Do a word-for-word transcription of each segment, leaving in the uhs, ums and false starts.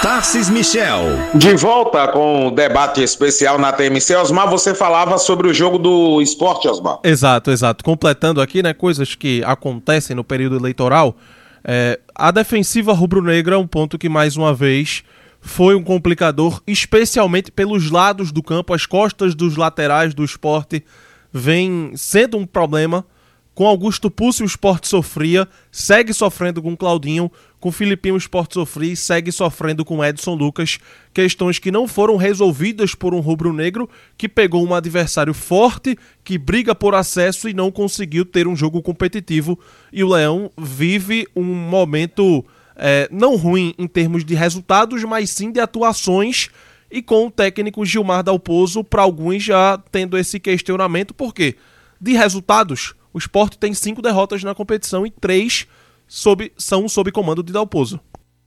Tarcis Michel. De volta com o debate especial na T M C. Osmar, você falava sobre o jogo do esporte, Osmar. Exato, exato. Completando aqui, né, coisas que acontecem no período eleitoral, é, a defensiva rubro-negra é um ponto que, mais uma vez, foi um complicador, especialmente pelos lados do campo, as costas dos laterais do Sport vem sendo um problema. Com Augusto Pucci o Sport sofria, segue sofrendo com Claudinho, com Filipinho o Sport sofria e segue sofrendo com Edson Lucas, questões que não foram resolvidas por um rubro-negro que pegou um adversário forte, que briga por acesso e não conseguiu ter um jogo competitivo, e o Leão vive um momento é, não ruim em termos de resultados, mas sim de atuações, e com o técnico Gilmar Dalpozo, para alguns já tendo esse questionamento, por quê? De resultados, o Sport tem cinco derrotas na competição e três sob, são sob comando de Dalpozo.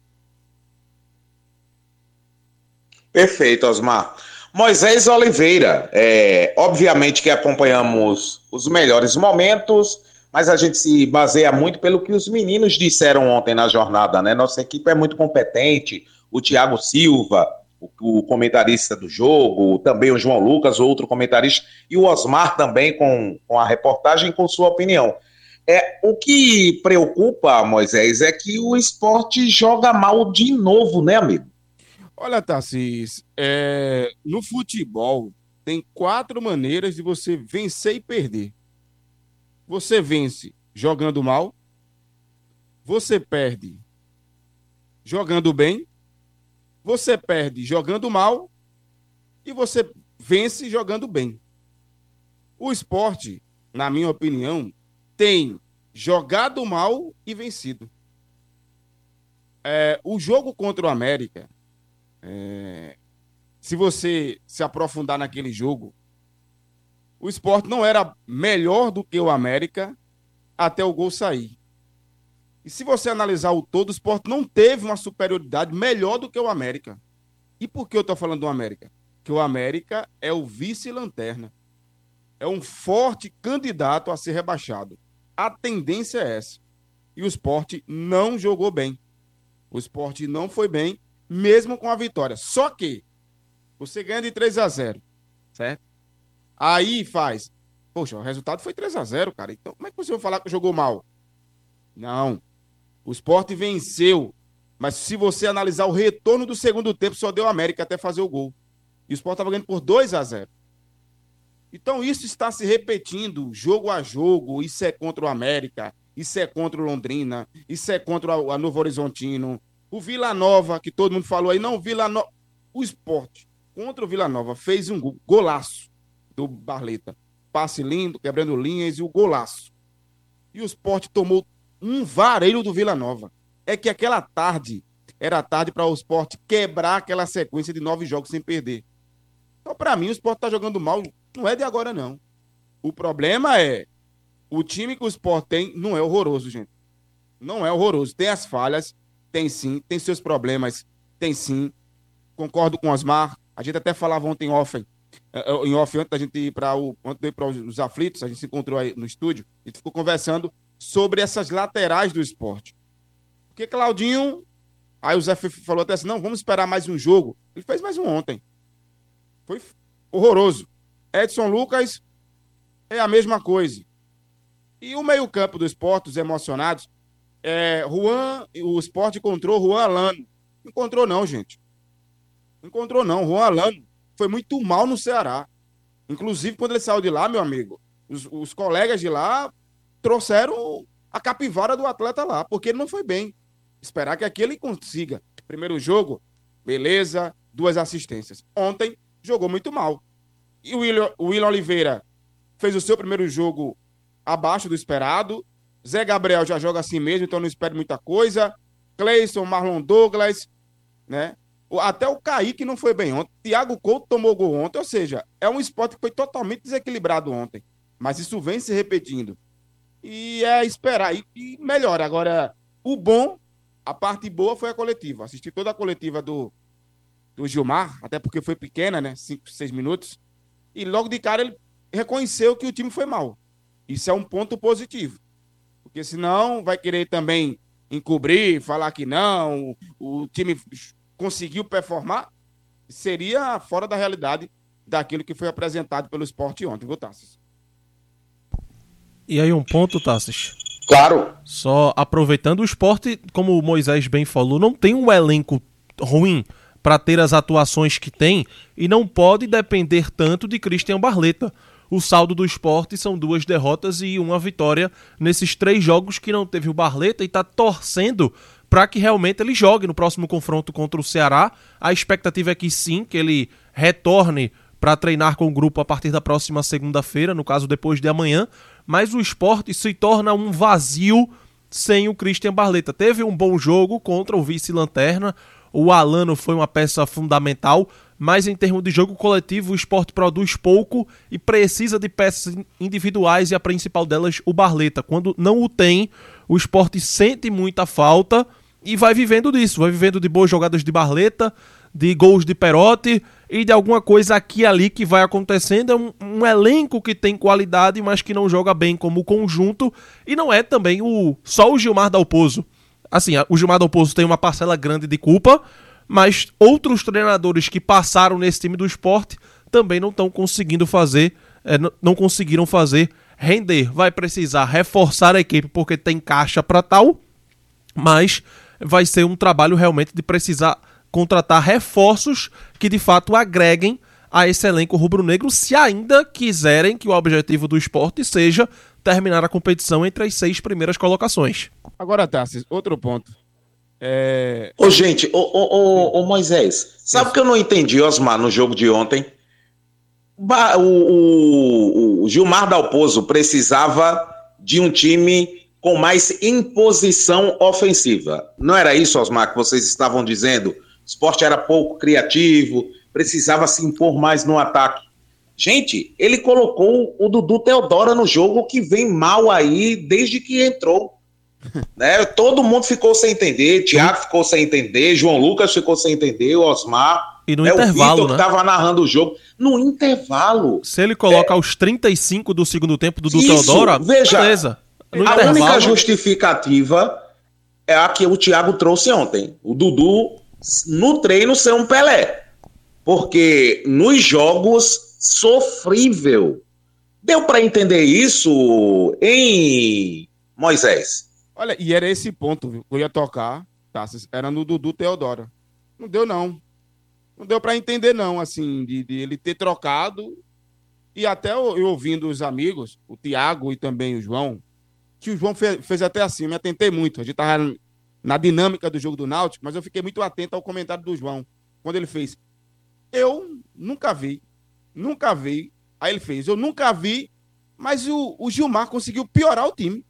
Perfeito, Osmar. Moisés Oliveira, é, obviamente que acompanhamos os melhores momentos, mas a gente se baseia muito pelo que os meninos disseram ontem na jornada, né? Nossa equipe é muito competente, o Thiago Silva, o comentarista do jogo, também o João Lucas, outro comentarista, e o Osmar também com, com a reportagem, com sua opinião. É, o que preocupa, Moisés, é que o Sport joga mal de novo, né, amigo? Olha, Tarcis, é, no futebol tem quatro maneiras de você vencer e perder. Você vence jogando mal, você perde jogando bem, você perde jogando mal e você vence jogando bem. O Sport, na minha opinião, tem jogado mal e vencido. É, o jogo contra o América, é, se você se aprofundar naquele jogo, o Sport não era melhor do que o América até o gol sair. E se você analisar o todo, o Sport não teve uma superioridade melhor do que o América. E por que eu estou falando do América? Que o América é o vice-lanterna. É um forte candidato a ser rebaixado. A tendência é essa. E o Sport não jogou bem. O Sport não foi bem, mesmo com a vitória. Só que você ganha de três a zero, certo? Aí faz, poxa, o resultado foi três a zero, cara. Então como é que você vai falar que jogou mal? Não. O Sport venceu, mas se você analisar o retorno do segundo tempo, só deu o América até fazer o gol. E o Sport estava ganhando por dois a zero. Então isso está se repetindo, jogo a jogo. Isso é contra o América, isso é contra o Londrina, isso é contra a Novo Horizontino. O Vila Nova, que todo mundo falou aí, não, o Vila Nova. O Sport contra o Vila Nova fez um gol, golaço do Barleta. Passe lindo, quebrando linhas e o golaço. E o Sport tomou um vareio do Vila Nova. É que aquela tarde era tarde para o Sport quebrar aquela sequência de nove jogos sem perder. Então, para mim, o Sport está jogando mal. Não é de agora, não. O problema é o time que o Sport tem não é horroroso, gente. Não é horroroso. Tem as falhas, tem sim. Tem seus problemas, tem sim. Concordo com o Osmar. A gente até falava ontem em off, em off antes da gente ir para os aflitos, a gente se encontrou aí no estúdio, a gente ficou conversando sobre essas laterais do Sport. Porque Claudinho, aí o Zé falou até assim, não, vamos esperar mais um jogo. Ele fez mais um ontem. Foi horroroso. Edson Lucas é a mesma coisa. E o meio-campo do Sport, os emocionados, é, Juan, o Sport encontrou Juan Alano. Não encontrou não, gente. Não encontrou não. Juan Alano foi muito mal no Ceará. Inclusive, quando ele saiu de lá, meu amigo, os, os colegas de lá trouxeram a capivara do atleta lá, porque ele não foi bem. Esperar que aqui ele consiga. Primeiro jogo, beleza, duas assistências. Ontem, jogou muito mal. E o William, o William Oliveira fez o seu primeiro jogo abaixo do esperado. Zé Gabriel já joga assim mesmo, então não espere muita coisa. Cleison, Marlon Douglas, né? Até o Kaique não foi bem ontem. Thiago Couto tomou gol ontem, ou seja, é um esporte que foi totalmente desequilibrado ontem. Mas isso vem se repetindo. E é esperar e, e melhora. Agora, o bom, a parte boa foi a coletiva. Assisti toda a coletiva do, do Gilmar, até porque foi pequena, né? Cinco, seis minutos. E logo de cara ele reconheceu que o time foi mal. Isso é um ponto positivo. Porque senão vai querer também encobrir, falar que não, o time conseguiu performar, seria fora da realidade daquilo que foi apresentado pelo Sport ontem, viu, Tassis? E aí um ponto, Tassis. Claro. Só aproveitando, o Sport, como o Moisés bem falou, não tem um elenco ruim para ter as atuações que tem e não pode depender tanto de Christian Barleta. O saldo do Sport são duas derrotas e uma vitória nesses três jogos que não teve o Barleta, e está torcendo para que realmente ele jogue no próximo confronto contra o Ceará. A expectativa é que sim, que ele retorne para treinar com o grupo a partir da próxima segunda-feira, no caso depois de amanhã, mas o Sport se torna um vazio sem o Christian Barleta. Teve um bom jogo contra o vice-lanterna, o Alano foi uma peça fundamental, mas em termos de jogo coletivo o Sport produz pouco e precisa de peças individuais, e a principal delas o Barleta. Quando não o tem, o Sport sente muita falta e vai vivendo disso, vai vivendo de boas jogadas de Barleta, de gols de Perotti e de alguma coisa aqui e ali que vai acontecendo. É um, um elenco que tem qualidade, mas que não joga bem como conjunto, e não é também o, só o Gilmar Dalpozo. Assim, o Gilmar Dalpozo tem uma parcela grande de culpa, mas outros treinadores que passaram nesse time do Sport também não estão conseguindo fazer, é, não, não conseguiram fazer render. Vai precisar reforçar a equipe porque tem caixa para tal, mas vai ser um trabalho realmente de precisar contratar reforços que de fato agreguem a esse elenco rubro-negro, se ainda quiserem que o objetivo do Sport seja terminar a competição entre as seis primeiras colocações. Agora, Tassis, outro ponto. É... Ô, gente, ô, ô, ô, ô Moisés, sabe o que eu não entendi, Osmar, no jogo de ontem? O, o, o Gilmar Dalpozo precisava de um time com mais imposição ofensiva. Não era isso, Osmar, que vocês estavam dizendo? O Sport era pouco criativo, precisava se impor mais no ataque. Gente, ele colocou o Dudu Teodoro no jogo, que vem mal aí desde que entrou. Né? Todo mundo ficou sem entender, Thiago ficou sem entender, João Lucas ficou sem entender, o Osmar. E no né? intervalo, o Vitor, né? que estava narrando o jogo. No intervalo. Se ele coloca é... aos trinta e cinco do segundo tempo do Dudu Teodoro, veja, beleza. No a intervalo... única justificativa é a que o Thiago trouxe ontem. O Dudu, no treino, ser um Pelé. Porque nos jogos, sofrível. Deu para entender isso em Moisés? Olha, e era esse ponto, viu, que eu ia tocar, tá? Era no Dudu Teodoro. Não deu, não. Não deu para entender, não, assim, de, de ele ter trocado. E até eu, eu ouvindo os amigos, o Thiago e também o João, que o João fez, fez até assim, eu me atentei muito. A gente tava na dinâmica do jogo do Náutico, mas eu fiquei muito atento ao comentário do João, quando ele fez: eu nunca vi, nunca vi. Aí ele fez: eu nunca vi, mas o, o Gilmar conseguiu piorar o time.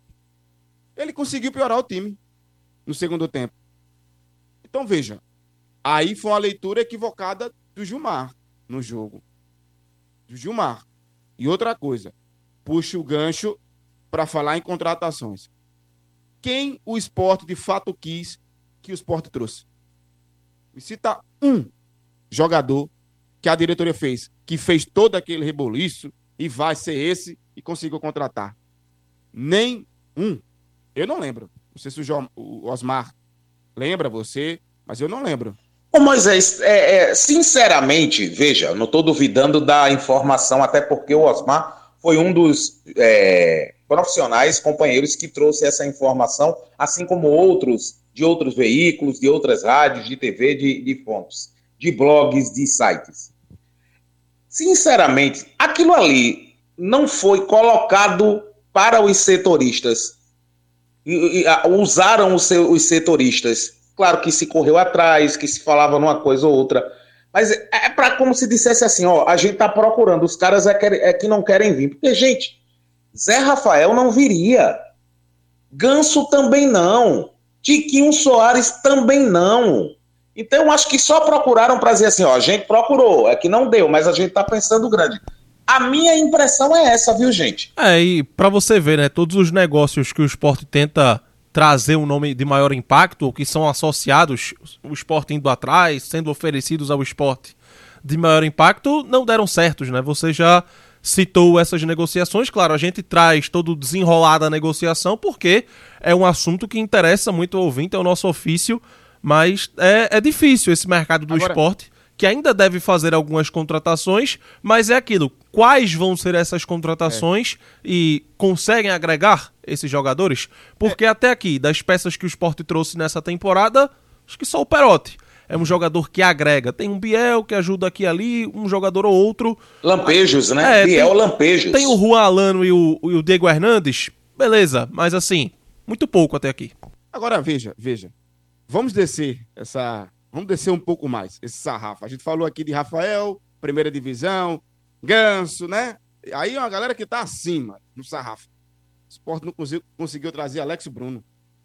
Ele conseguiu piorar o time no segundo tempo. Então, veja, aí foi uma leitura equivocada do Gilmar no jogo. Do Gilmar. E outra coisa, puxa o gancho para falar em contratações. Quem o Sport de fato quis que o Sport trouxe? Me cita um jogador que a diretoria fez, que fez todo aquele reboliço e vai ser esse e conseguiu contratar. Nem um. Eu não lembro. Não sei se o, João, o Osmar lembra, você, mas eu não lembro. Ô Moisés, é, é, sinceramente, veja, não estou duvidando da informação, até porque o Osmar foi um dos é, profissionais, companheiros que trouxe essa informação, assim como outros de outros veículos, de outras rádios, de T V, de, de fontes, de blogs, de sites. Sinceramente, aquilo ali não foi colocado para os setoristas. E, e, a, usaram os, seu, os setoristas. Claro que se correu atrás, que se falava numa coisa ou outra. Mas é, é para como se dissesse assim, ó, a gente tá procurando, os caras é que, é que não querem vir. Porque, gente, Zé Rafael não viria. Ganso também não. Tiquinho Soares também não. Então, eu acho que só procuraram para dizer assim, ó, a gente procurou, é que não deu, mas a gente tá pensando grande. A minha impressão é essa, viu, gente? É, e pra você ver, né, todos os negócios que o Sport tenta trazer um nome de maior impacto, ou que são associados, o Sport indo atrás, sendo oferecidos ao Sport de maior impacto, não deram certos, né? Você já citou essas negociações, claro, a gente traz todo o desenrolar da negociação, porque é um assunto que interessa muito ao ouvinte, é o nosso ofício Mas é, é difícil esse mercado do Agora... esporte, que ainda deve fazer algumas contratações, mas é aquilo, quais vão ser essas contratações é. e conseguem agregar esses jogadores? Porque é. até aqui, das peças que o Sport trouxe nessa temporada, acho que só o Perotti é um jogador que agrega. Tem um Biel que ajuda aqui e ali, um jogador ou outro. Lampejos, né? É, Biel, tem, Lampejos. Tem o Juan Alano e o, e o Diego Hernandes, beleza, mas assim, muito pouco até aqui. Agora veja, veja, vamos descer essa... Vamos descer um pouco mais, esse sarrafo. A gente falou aqui de Rafael, primeira divisão, Ganso, né? Aí é uma galera que tá acima no sarrafo. O Sport não conseguiu, conseguiu trazer Alex Bruno.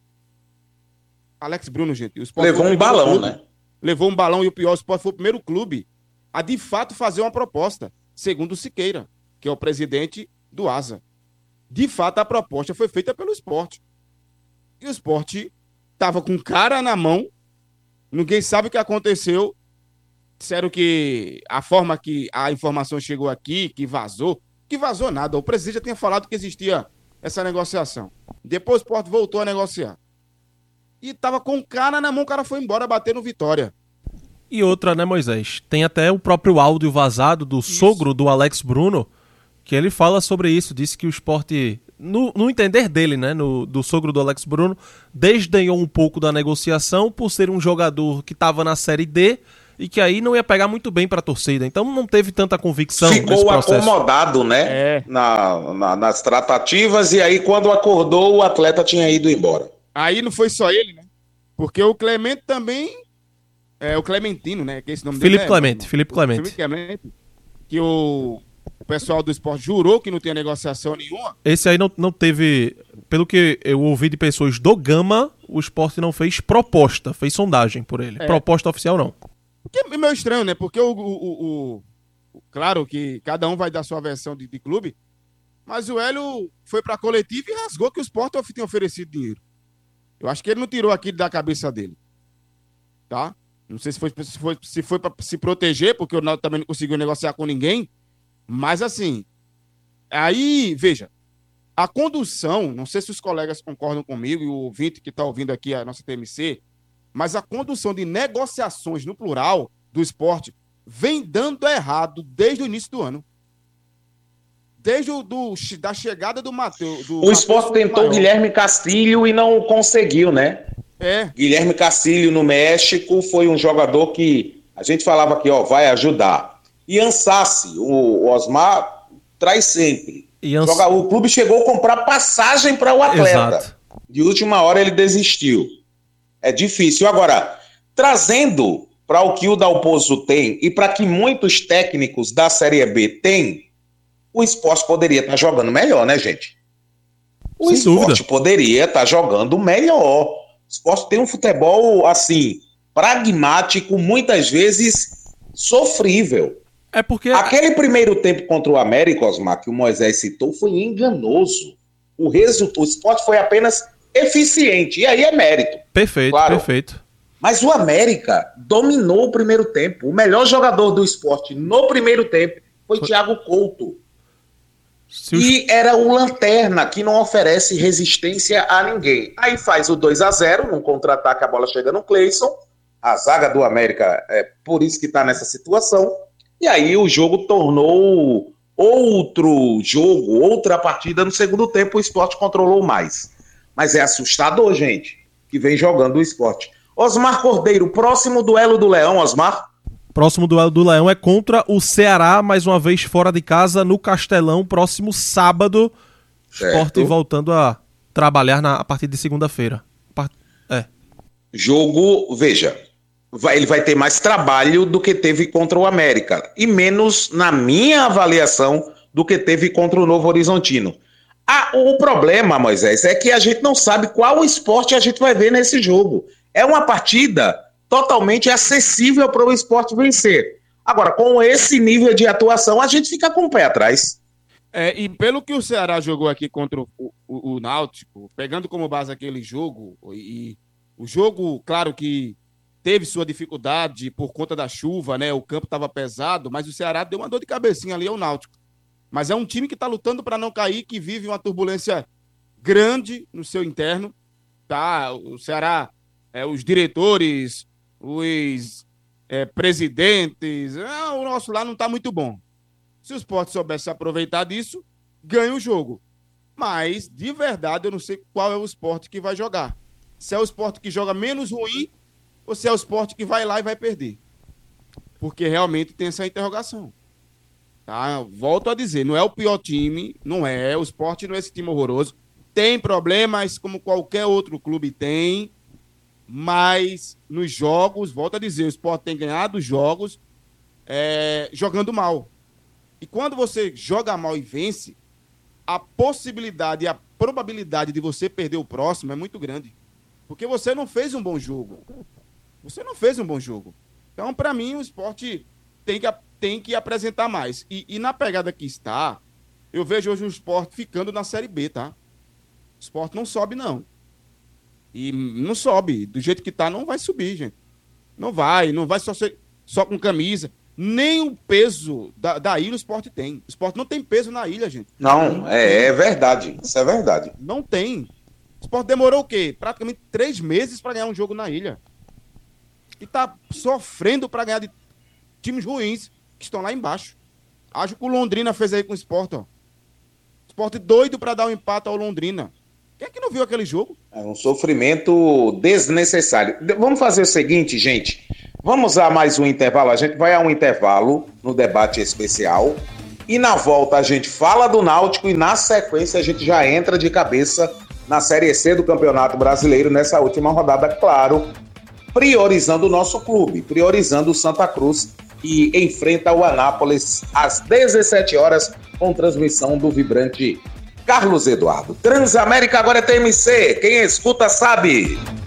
Alex Bruno, gente. O Sport levou um balão, clube, né? Levou um balão e o pior, o Sport foi o primeiro clube a, de fato, fazer uma proposta, segundo o Siqueira, que é o presidente do Asa. De fato, a proposta foi feita pelo Sport. E o Sport tava com cara na mão. Ninguém sabe o que aconteceu. Disseram que a forma que a informação chegou aqui, que vazou, que vazou nada. O presidente já tinha falado que existia essa negociação. Depois o Sport voltou a negociar. E tava com cara na mão, o cara foi embora bater no Vitória. E outra, né, Moisés? Tem até o próprio áudio vazado do isso. Sogro do Alex Bruno, que ele fala sobre isso. Disse que o Sport, no, no entender dele, né, no, do sogro do Alex Bruno, desdenhou um pouco da negociação por ser um jogador que estava na Série D e que aí não ia pegar muito bem para a torcida. Então não teve tanta convicção nesse processo. Ficou acomodado, né, é. na, na, nas tratativas, e aí quando acordou o atleta tinha ido embora. Aí não foi só ele, né? Porque o Clemente também... É o Clementino, né? Que esse nome Felipe dele, Clemente, é, Felipe Clemente. Felipe Clemente. Que o, o pessoal do Sport jurou que não tinha negociação nenhuma. Esse aí não, não teve... Pelo que eu ouvi de pessoas do Gama, o Sport não fez proposta, fez sondagem por ele. É. Proposta oficial, não. O que é meio estranho, né? Porque o, o, o, o... Claro que cada um vai dar sua versão de, de clube, mas o Hélio foi pra coletiva e rasgou que o Sport tinha oferecido dinheiro. Eu acho que ele não tirou aquilo da cabeça dele. Tá? Não sei se foi, se foi, se foi para se proteger, porque o Náutico também não conseguiu negociar com ninguém. Mas assim, aí, veja, a condução, não sei se os colegas concordam comigo e o ouvinte que está ouvindo aqui a nossa T M C, mas a condução de negociações no plural do esporte vem dando errado desde o início do ano. Desde o do, da chegada do Matheus. O Sport tentou o Guilherme Castilho e não conseguiu, né? É. Guilherme Castilho no México foi um jogador que a gente falava aqui, ó, vai ajudar. E Ansassi, o, o Osmar traz sempre. Ans... Joga, o clube chegou a comprar passagem para o atleta. Exato. De última hora ele desistiu. É difícil. Agora, trazendo para o que o Dalpozo tem e para que muitos técnicos da Série B têm, o Sport poderia estar jogando melhor, né, gente? O Sem Sport dúvida. poderia estar jogando melhor. O Sport tem um futebol, assim, pragmático, muitas vezes sofrível. É porque... Aquele primeiro tempo contra o América, Osmar, que o Moisés citou, foi enganoso. O resultado, o Sport foi apenas eficiente, e aí é mérito. Perfeito, claro. perfeito. Mas o América dominou o primeiro tempo. O melhor jogador do Sport no primeiro tempo foi, foi... Thiago Couto. Se e os... era o lanterna, que não oferece resistência a ninguém. Aí faz o dois a zero, num contra-ataque, a bola chega no Cleison. A zaga do América é por isso que está nessa situação. E aí o jogo tornou outro jogo, outra partida. No segundo tempo o Sport controlou mais. Mas é assustador, gente, que vem jogando o Sport. Osmar Cordeiro, próximo duelo do Leão, Osmar? Próximo duelo do Leão é contra o Ceará, mais uma vez fora de casa, no Castelão, próximo sábado. Sport voltando a trabalhar na, a partir de segunda-feira. É. Jogo, veja, vai, ele vai ter mais trabalho do que teve contra o América. E menos, na minha avaliação, do que teve contra o Novo Horizontino. Ah, o problema, Moisés, é que a gente não sabe qual esporte a gente vai ver nesse jogo. É uma partida totalmente acessível para o Sport vencer. Agora, com esse nível de atuação, a gente fica com o pé atrás. É, e pelo que o Ceará jogou aqui contra o, o, o Náutico, pegando como base aquele jogo, e o jogo, claro que teve sua dificuldade por conta da chuva, né? O campo estava pesado, mas o Ceará deu uma dor de cabecinha ali ao Náutico. Mas é um time que está lutando para não cair, que vive uma turbulência grande no seu interno. Tá? O Ceará é, os diretores, os é, presidentes, ah, o nosso lá não está muito bom. Se o Sport soubesse aproveitar disso, ganha o jogo. Mas, de verdade, eu não sei qual é o Sport que vai jogar. Se é o Sport que joga menos ruim ou se é o Sport que vai lá e vai perder. Porque realmente tem essa interrogação. Tá? Volto a dizer, não é o pior time, não é. O Sport não é esse time horroroso. Tem problemas como qualquer outro clube tem, mas nos jogos, volto a dizer, o Sport tem ganhado os jogos é, jogando mal. E quando você joga mal e vence, a possibilidade e a probabilidade de você perder o próximo é muito grande. Porque você não fez um bom jogo. Você não fez um bom jogo. Então, para mim, o Sport tem que, tem que apresentar mais. E, e na pegada que está, eu vejo hoje o Sport ficando na Série B, tá? O Sport não sobe, não. E não sobe. Do jeito que está, não vai subir, gente. Não vai. Não vai só, ser, só com camisa. Nem o peso da, da ilha o Sport tem. O Sport não tem peso na ilha, gente. Não, é, é verdade. Isso é verdade. Não tem. O Sport demorou o quê? Praticamente três meses para ganhar um jogo na ilha. E tá sofrendo para ganhar de times ruins que estão lá embaixo. Acho que o Londrina fez aí com o Sport, ó. O Sport doido para dar um empate ao Londrina. Quem é que não viu aquele jogo? É um sofrimento desnecessário. Vamos fazer o seguinte, gente. Vamos a mais um intervalo. A gente vai a um intervalo no debate especial. E na volta a gente fala do Náutico e na sequência a gente já entra de cabeça na Série C do Campeonato Brasileiro nessa última rodada, claro, priorizando o nosso clube, priorizando o Santa Cruz, que enfrenta o Anápolis às dezessete horas com transmissão do vibrante Carlos Eduardo. Transamérica agora é T M C, quem escuta sabe.